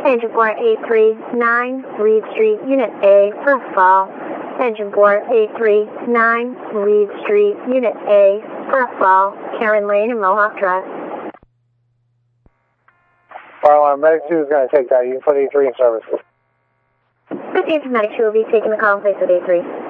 Engine 4839, Reed Street, Unit A, for fall. Engine 4839, Reed Street, Unit A, for fall. Karen Lane and Mohawk Drive. Fire alarm, Medic 2 is going to take that. You can put A3 in service. 15 from Medic 2 will be taking the call in place with A3.